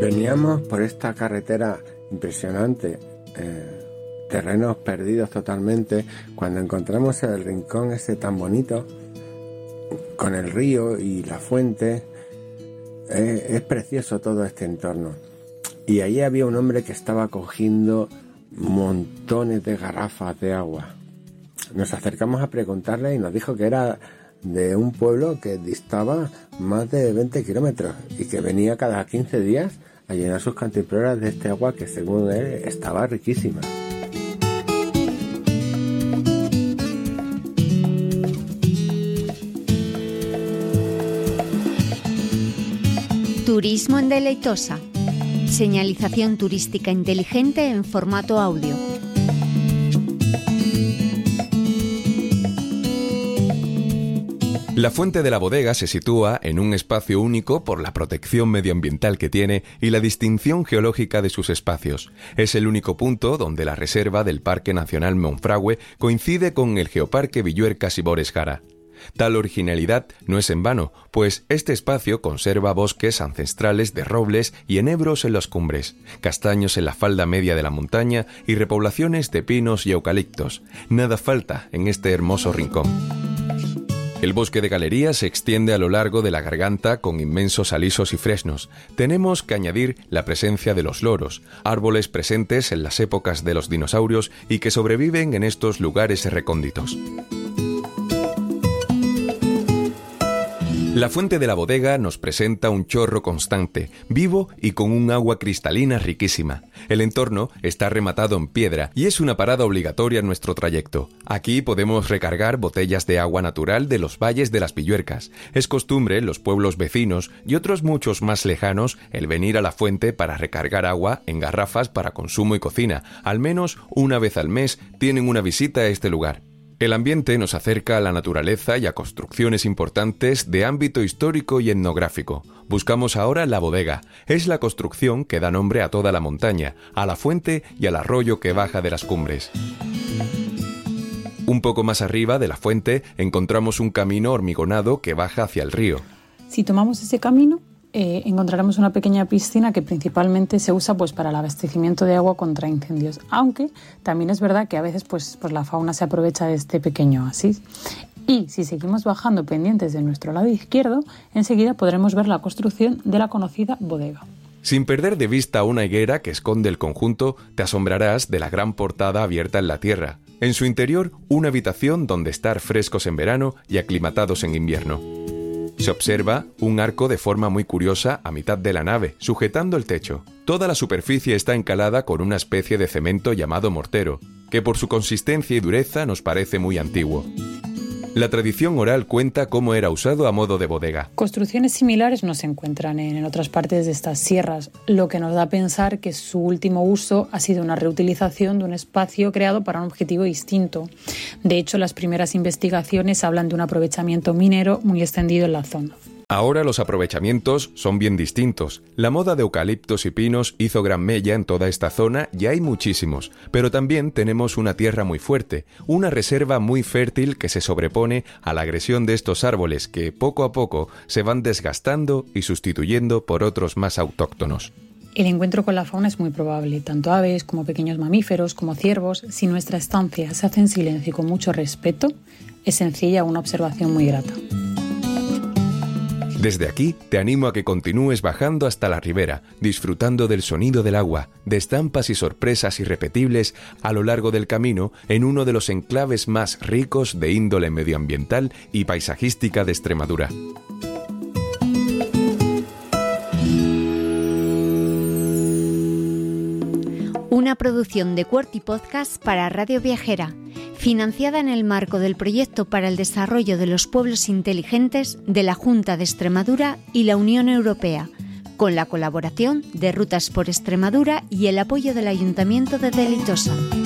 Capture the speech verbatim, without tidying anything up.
Veníamos por esta carretera impresionante, eh, terrenos perdidos totalmente, cuando encontramos el rincón ese tan bonito, con el río y la fuente. Eh, es precioso todo este entorno. Y allí había un hombre que estaba cogiendo montones de garrafas de agua. Nos acercamos a preguntarle y nos dijo que era de un pueblo que distaba más de veinte kilómetros y que venía cada quince días a llenar sus cantimploras de este agua que, según él, estaba riquísima. Turismo en Deleitosa. Señalización turística inteligente en formato audio. La Fuente de la Bodega se sitúa en un espacio único por la protección medioambiental que tiene y la distinción geológica de sus espacios. Es el único punto donde la reserva del Parque Nacional Monfragüe coincide con el Geoparque Villuercas y Bores Jara. Tal originalidad no es en vano, pues este espacio conserva bosques ancestrales de robles y enebros en las cumbres, castaños en la falda media de la montaña y repoblaciones de pinos y eucaliptos. Nada falta en este hermoso rincón. El bosque de galería se extiende a lo largo de la garganta con inmensos alisos y fresnos. Tenemos que añadir la presencia de los loros, árboles presentes en las épocas de los dinosaurios y que sobreviven en estos lugares recónditos. La Fuente de la Bodega nos presenta un chorro constante, vivo y con un agua cristalina riquísima. El entorno está rematado en piedra y es una parada obligatoria en nuestro trayecto. Aquí podemos recargar botellas de agua natural de los valles de las Villuercas. Es costumbre en los pueblos vecinos y otros muchos más lejanos el venir a la fuente para recargar agua en garrafas para consumo y cocina. Al menos una vez al mes tienen una visita a este lugar. El ambiente nos acerca a la naturaleza y a construcciones importantes de ámbito histórico y etnográfico. Buscamos ahora la bodega. Es la construcción que da nombre a toda la montaña, a la fuente y al arroyo que baja de las cumbres. Un poco más arriba de la fuente encontramos un camino hormigonado que baja hacia el río. Si tomamos ese camino, Eh, encontraremos una pequeña piscina que principalmente se usa pues, para el abastecimiento de agua contra incendios, aunque también es verdad que a veces pues, pues, la fauna se aprovecha de este pequeño oasis. Y si seguimos bajando pendientes de nuestro lado izquierdo, enseguida podremos ver la construcción de la conocida bodega. Sin perder de vista una higuera que esconde el conjunto, te asombrarás de la gran portada abierta en la tierra. En su interior, una habitación donde estar frescos en verano y aclimatados en invierno. Se observa un arco de forma muy curiosa a mitad de la nave, sujetando el techo. Toda la superficie está encalada con una especie de cemento llamado mortero, que por su consistencia y dureza nos parece muy antiguo. La tradición oral cuenta cómo era usado a modo de bodega. Construcciones similares no se encuentran en otras partes de estas sierras, lo que nos da a pensar que su último uso ha sido una reutilización de un espacio creado para un objetivo distinto. De hecho, las primeras investigaciones hablan de un aprovechamiento minero muy extendido en la zona. Ahora los aprovechamientos son bien distintos. La moda de eucaliptos y pinos hizo gran mella en toda esta zona y hay muchísimos, pero también tenemos una tierra muy fuerte, una reserva muy fértil que se sobrepone a la agresión de estos árboles que poco a poco se van desgastando y sustituyendo por otros más autóctonos. El encuentro con la fauna es muy probable, tanto aves como pequeños mamíferos, como ciervos. Si nuestra estancia se hace en silencio y con mucho respeto, es sencilla una observación muy grata. Desde aquí te animo a que continúes bajando hasta la ribera, disfrutando del sonido del agua, de estampas y sorpresas irrepetibles a lo largo del camino en uno de los enclaves más ricos de índole medioambiental y paisajística de Extremadura. Una producción de Quarty Podcast para Radio Viajera, financiada en el marco del Proyecto para el Desarrollo de los Pueblos Inteligentes de la Junta de Extremadura y la Unión Europea, con la colaboración de Rutas por Extremadura y el apoyo del Ayuntamiento de Deleitosa.